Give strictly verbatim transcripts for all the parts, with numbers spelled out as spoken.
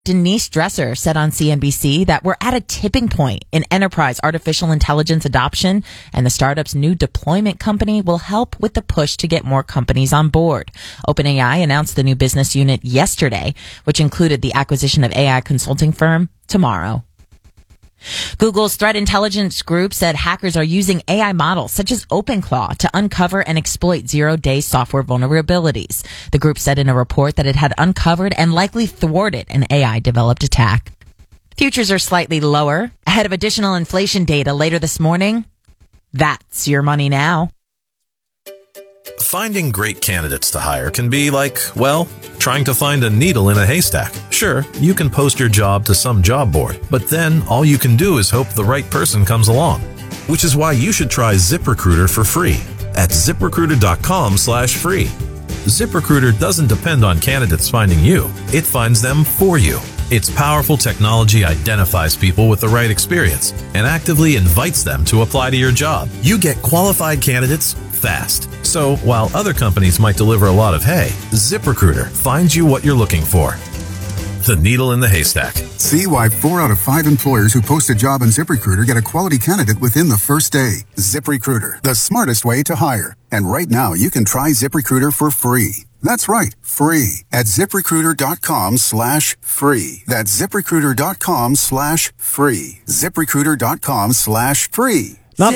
Denise Dresser said on C N B C that we're at a tipping point in enterprise artificial intelligence adoption, and the startup's new deployment company will help with the push to get more companies on board. OpenAI announced the new business unit yesterday, which included the acquisition of A I consulting firm Tomorrow. Google's threat intelligence group said hackers are using A I models such as OpenClaw to uncover and exploit zero-day software vulnerabilities. The group said in a report that it had uncovered and likely thwarted an A I-developed attack. Futures are slightly lower, ahead of additional inflation data later this morning. That's your money now. Finding great candidates to hire can be like, well, trying to find a needle in a haystack. Sure, you can post your job to some job board, but then all you can do is hope the right person comes along. Which is why you should try ZipRecruiter for free at ZipRecruiter.com slash free. ZipRecruiter doesn't depend on candidates finding you. It finds them for you. Its powerful technology identifies people with the right experience and actively invites them to apply to your job. You get qualified candidates fast. So while other companies might deliver a lot of hay, ZipRecruiter finds you what you're looking for. The needle in the haystack. See why four out of five employers who post a job on ZipRecruiter get a quality candidate within the first day. ZipRecruiter, the smartest way to hire. And right now, you can try ZipRecruiter for free. That's right, free at ZipRecruiter.com slash free. That's ZipRecruiter.com slash free. ZipRecruiter.com slash free. Not,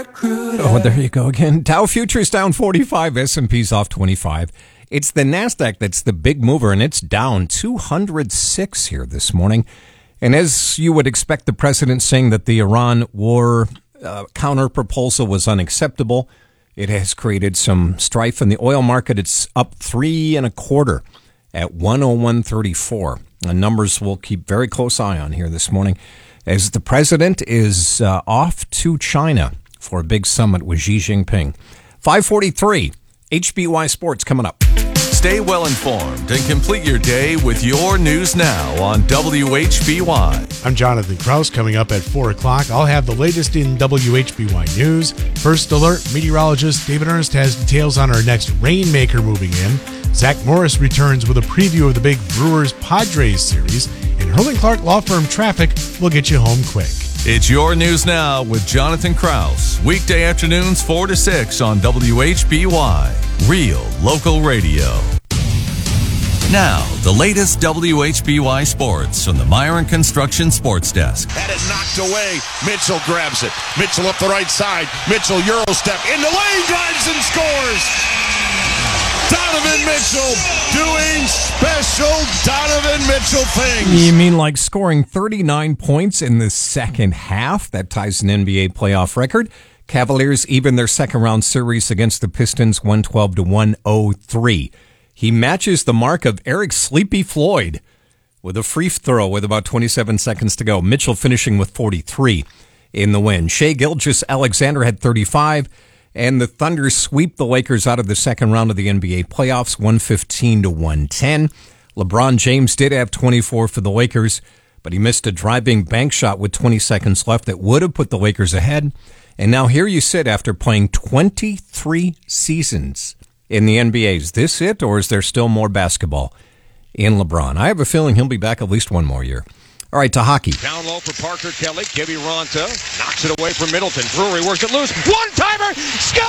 oh, there you go again. Dow futures down forty-five, S and P's off twenty-five. It's the NASDAQ that's the big mover, and it's down two hundred six here this morning. And as you would expect, the president saying that the Iran war uh, counter proposal was unacceptable. It has created some strife in the oil market. It's up three and a quarter at one oh one thirty-four. The numbers we'll keep very close eye on here this morning, as the president is uh, off to China for a big summit with Xi Jinping. five forty-three, H B Y Sports coming up. Stay well informed and complete your day with your news now on W H B Y. I'm Jonathan Kraus. Coming up at four o'clock, I'll have the latest in W H B Y news. First alert, meteorologist David Ernst has details on our next rainmaker moving in. Zach Morris returns with a preview of the big Brewers-Padres series. And Hurling Clark Law Firm Traffic will get you home quick. It's your news now with Jonathan Kraus. Weekday afternoons four to six on W H B Y. Real local radio. Now, the latest W H B Y sports from the Myron Construction Sports Desk. Had it knocked away. Mitchell grabs it. Mitchell up the right side. Mitchell Euro step in the lane, drives and scores. Donovan Mitchell doing special Donovan Mitchell things. You mean like scoring thirty-nine points in the second half? That ties an N B A playoff record. Cavaliers even their second round series against the Pistons one twelve to one oh three. He matches the mark of Eric Sleepy Floyd with a free throw with about twenty-seven seconds to go. Mitchell finishing with forty-three in the win. Shai Gilgeous-Alexander had thirty-five. And the Thunder sweep the Lakers out of the second round of the N B A playoffs, one fifteen to one ten. LeBron James did have twenty-four for the Lakers, but he missed a driving bank shot with twenty seconds left that would have put the Lakers ahead. And now here you sit after playing twenty-three seasons in the N B A. Is this it, or is there still more basketball in LeBron? I have a feeling he'll be back at least one more year. All right, to hockey. Down low for Parker Kelly. Kiviranta knocks it away from Middleton. Drury works it loose. One-timer. Score!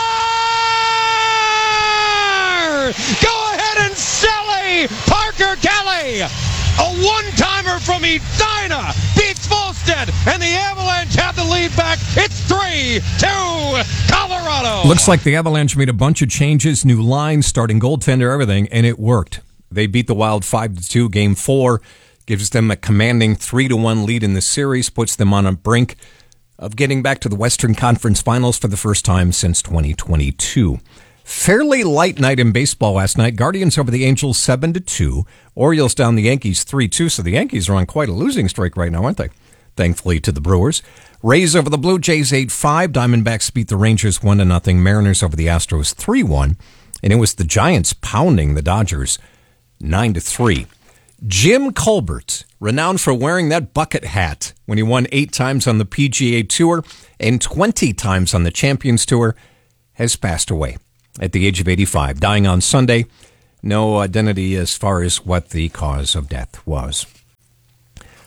Go ahead and Sally Parker Kelly. A one-timer from Edina beats Volstead, and the Avalanche have the lead back. It's three two Colorado. Looks like the Avalanche made a bunch of changes, new lines, starting goaltender, everything, and it worked. They beat the Wild five to two. Game four gives them a commanding three to one lead in the series, puts them on a brink of getting back to the Western Conference Finals for the first time since twenty twenty-two. Fairly light night in baseball last night. Guardians over the Angels seven to two. Orioles down the Yankees three two. So the Yankees are on quite a losing streak right now, aren't they? Thankfully to the Brewers. Rays over the Blue Jays eight five. Diamondbacks beat the Rangers one to nothing. Mariners over the Astros three one. And it was the Giants pounding the Dodgers nine to three. Jim Colbert, renowned for wearing that bucket hat when he won eight times on the P G A Tour and twenty times on the Champions Tour, has passed away at the age of eighty-five, dying on Sunday. No identity as far as what the cause of death was.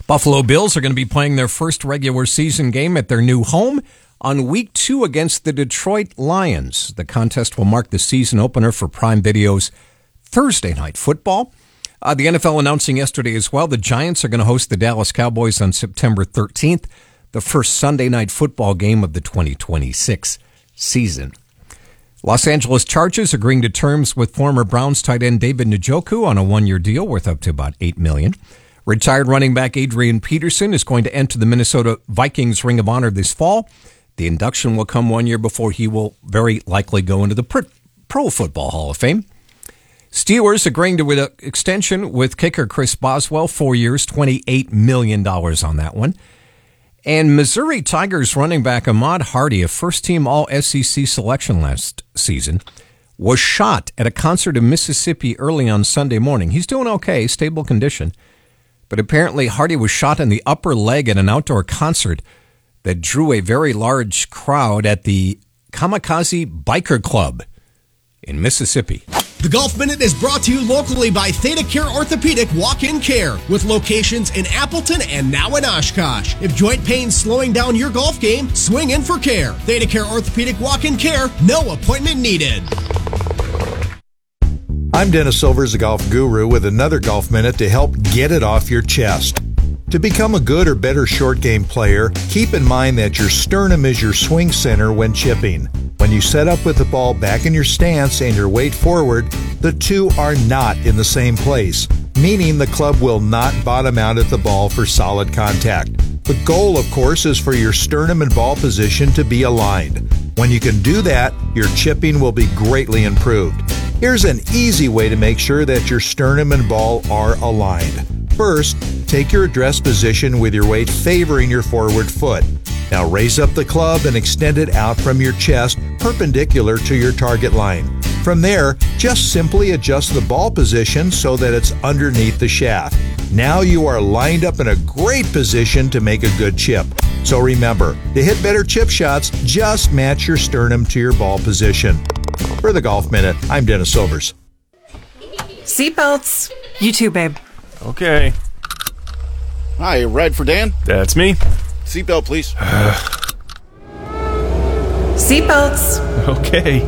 Buffalo Bills are going to be playing their first regular season game at their new home on week two against the Detroit Lions. The contest will mark the season opener for Prime Video's Thursday Night Football. Uh, the N F L announcing yesterday as well, the Giants are going to host the Dallas Cowboys on September thirteenth, the first Sunday Night Football game of the twenty twenty-six season. Los Angeles Chargers agreeing to terms with former Browns tight end David Njoku on a one-year deal worth up to about eight million dollars. Retired running back Adrian Peterson is going to enter the Minnesota Vikings Ring of Honor this fall. The induction will come one year before he will very likely go into the Pro Football Hall of Fame. Steelers agreeing to an extension with kicker Chris Boswell, four years, twenty-eight million dollars on that one. And Missouri Tigers running back Ahmad Hardy, a first-team All-S E C selection last season, was shot at a concert in Mississippi early on Sunday morning. He's doing okay, stable condition. But apparently Hardy was shot in the upper leg at an outdoor concert that drew a very large crowd at the Kamikaze Biker Club in Mississippi. The Golf Minute is brought to you locally by ThedaCare Orthopedic Walk-In Care, with locations in Appleton and now in Oshkosh. If joint pain's slowing down your golf game, swing in for care. ThedaCare Orthopedic Walk-In Care, no appointment needed. I'm Dennis Silvers, the golf guru, with another Golf Minute to help get it off your chest. To become a good or better short game player, keep in mind that your sternum is your swing center when chipping. When you set up with the ball back in your stance and your weight forward, the two are not in the same place, meaning the club will not bottom out at the ball for solid contact. The goal, of course, is for your sternum and ball position to be aligned. When you can do that, your chipping will be greatly improved. Here's an easy way to make sure that your sternum and ball are aligned. First, take your address position with your weight favoring your forward foot. Now raise up the club and extend it out from your chest, perpendicular to your target line. From there, just simply adjust the ball position so that it's underneath the shaft. Now you are lined up in a great position to make a good chip. So remember, to hit better chip shots, just match your sternum to your ball position. For the Golf Minute, I'm Dennis Silvers. Seatbelts. You too, babe. Okay. Hi, ride for Dan? That's me. Seatbelt, please. Seatbelts. Okay.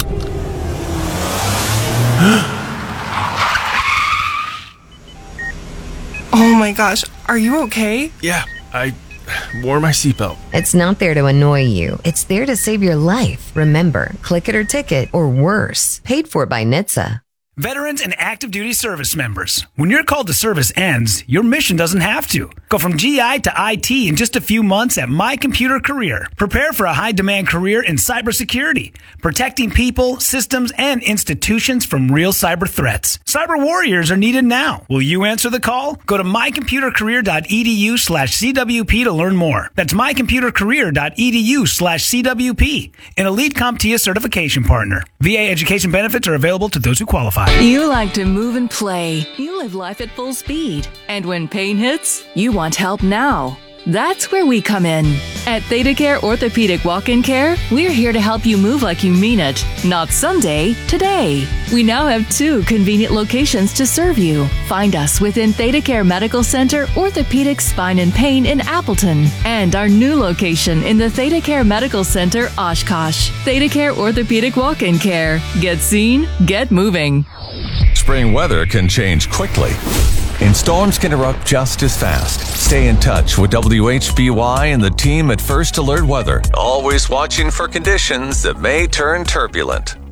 Oh my gosh, are you okay? Yeah, I wore my seatbelt. It's not there to annoy you. It's there to save your life. Remember, click it or ticket, or worse. Paid for by N H T S A. Veterans and active duty service members, when your call to service ends, your mission doesn't have to. Go from G I to I T in just a few months at My Computer Career. Prepare for a high-demand career in cybersecurity, protecting people, systems, and institutions from real cyber threats. Cyber warriors are needed now. Will you answer the call? Go to mycomputercareer.edu slash CWP to learn more. That's mycomputercareer.edu slash CWP, an Elite CompTIA certification partner. V A education benefits are available to those who qualify. You like to move and play. You live life at full speed. And when pain hits, you want help now. That's where we come in. At ThedaCare Orthopedic Walk-In Care, we're here to help you move like you mean it. Not someday, today. We now have two convenient locations to serve you. Find us within ThedaCare Medical Center, Orthopedic Spine and Pain in Appleton, and our new location in the ThedaCare Medical Center, Oshkosh. ThedaCare Orthopedic Walk-In Care. Get seen, get moving. Spring weather can change quickly, and storms can erupt just as fast. Stay in touch with W H B Y and the team at First Alert Weather, always watching for conditions that may turn turbulent.